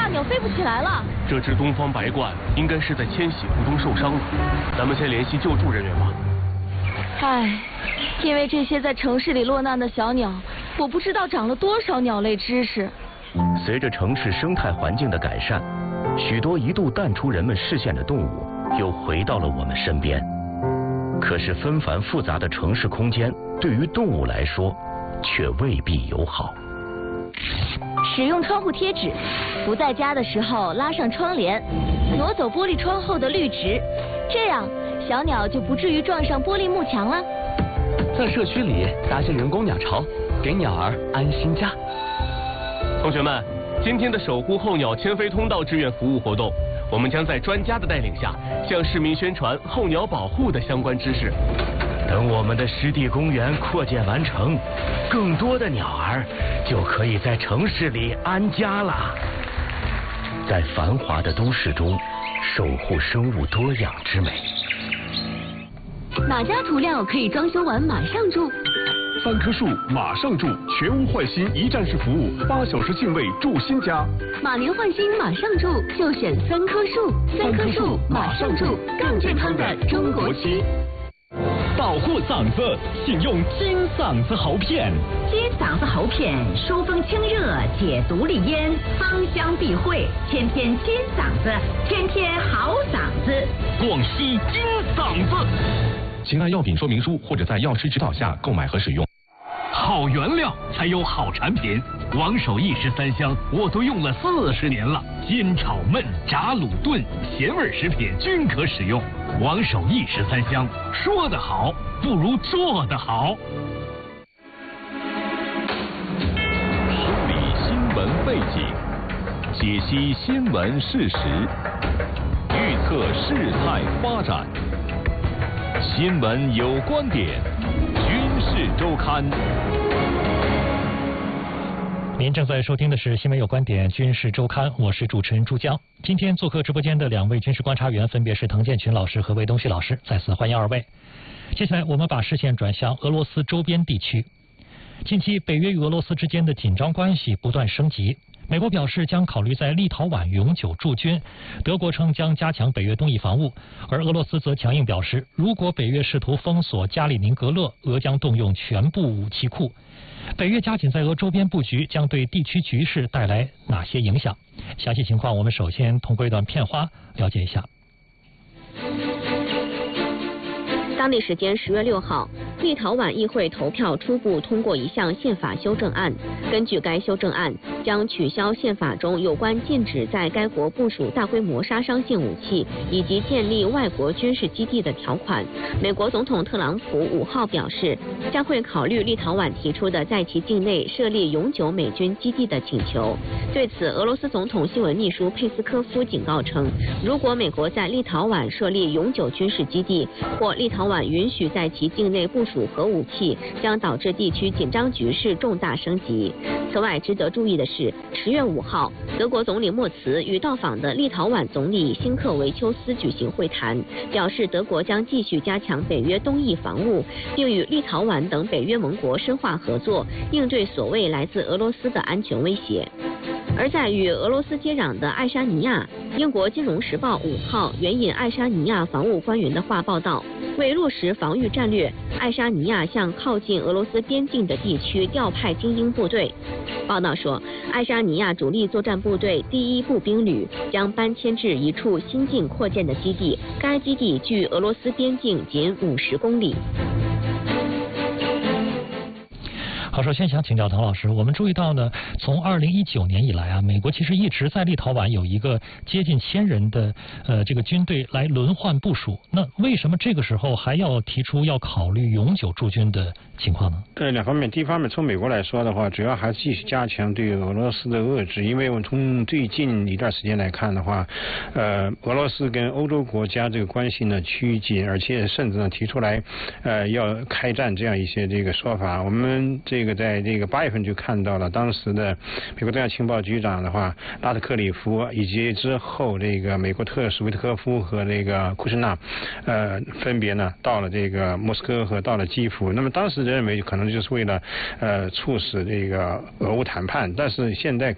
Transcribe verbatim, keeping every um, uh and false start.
鸟飞不起来了。 这只东方白鹳应该是在迁徙途中受伤了，咱们先联系救助人员吧。 唉，因为这些在城市里落难的小鸟，我不知道长了多少鸟类知识。 随着城市生态环境的改善，许多一度淡出人们视线的动物又回到了我们身边。可是纷繁复杂的城市空间对于动物来说却未必友好。 使用窗户贴纸，不在家的时候拉上窗帘，挪走玻璃窗后的绿植，这样小鸟就不至于撞上玻璃幕墙了。 在社区里搭建人工鸟巢，给鸟儿安心家。 同学们，今天的守护候鸟迁飞通道志愿服务活动，我们将在专家的带领下，向市民宣传候鸟保护的相关知识。 等我们的湿地公园扩建完成，更多的鸟儿就可以在城市里安家了。在繁华的都市中，守护生物多样之美。 哪家涂料可以装修完马上住？ 三棵树马上住，全屋换新一站式服务，八小时净位住新家。 马年换新马上住，就选三棵树。三棵树马上住，更健康的中国区。 保护嗓子，请用金嗓子喉片。 金嗓子喉片，疏风清热，解毒利咽，芳香避秽，天天金嗓子，天天好嗓子。 广西金嗓子。 请按药品说明书或者在药师指导下购买和使用。 好原料才有好产品，王守义十三香我都用了四十年了，煎炒焖炸卤炖咸味食品均可使用。王守义十三香，说得好不如做得好。 梳理新闻背景，解析新闻事实，预测事态发展。新闻有观点，军事周刊。 您正在收听的是新闻有观点军事周刊，我是主持人朱江。今天做客直播间的两位军事观察员分别是滕建群老师和魏东旭老师，再次欢迎二位。接下来我们把视线转向俄罗斯周边地区。近期北约与俄罗斯之间的紧张关系不断升级，美国表示将考虑在立陶宛永久驻军，德国称将加强北约东翼防务，而俄罗斯则强硬表示，如果北约试图封锁加里宁格勒，俄将动用全部武器库。北约加紧在俄周边布局将对地区局势带来哪些影响？详细情况我们首先通过一段片花了解一下。 当地时间十月六号，立陶宛议会投票初步通过一项宪法修正案。根据该修正案，将取消宪法中有关禁止在该国部署大规模杀伤性武器以及建立外国军事基地的条款。美国总统特朗普五号表示，将会考虑立陶宛提出的在其境内设立永久美军基地的请求。对此，俄罗斯总统新闻秘书佩斯科夫警告称，如果美国在立陶宛设立永久军事基地，或立陶宛允许在其境内部署核武器，将导致地区紧张局势重大升级。此外，值得注意的是，十月五号，德国总理默茨与到访的立陶宛总理辛克维丘斯举行会谈，表示德国将继续加强北约东翼防务，并与立陶宛等北约盟国深化合作，应对所谓来自俄罗斯的安全威胁。而在与俄罗斯接壤的爱沙尼亚，英国《金融时报》五号援引爱沙尼亚防务官员的话报道，为落实防御战略，爱沙尼亚向靠近俄罗斯边境的地区调派精英部队。报道说，爱沙尼亚主力作战部队第一步兵旅将搬迁至一处新近扩建的基地，该基地距俄罗斯边境仅五十公里。 好，首先想请教滕老师，我们注意到呢，从二零一九年以来啊，美国其实一直在立陶宛有一个接近千人的呃这个军队来轮换部署。那为什么这个时候还要提出要考虑永久驻军的情况呢？ 呃，两方面，第一方面，从美国来说的话，主要还是继续加强对俄罗斯的遏制，因为我们从最近一段时间来看的话，呃，俄罗斯跟欧洲国家这个关系呢趋近，而且甚至呢提出来呃要开战这样一些这个说法。我们这个在这个八月份就看到了当时的美国中央情报局长的话拉特克里夫，以及之后这个美国特使维特科夫和这个库什纳，呃，分别呢到了这个莫斯科和到了基辅。那么当时认为可能就是为了呃促使这个俄乌谈判，但是现在